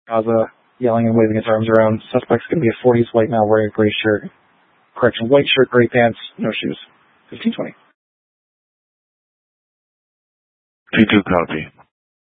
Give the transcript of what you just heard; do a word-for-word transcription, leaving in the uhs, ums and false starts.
Gaza, yelling and waving his arms around. Suspect's going to be a forties white male wearing a gray shirt. Correction, white shirt, gray pants, no shoes. fifteen twenty. T two copy.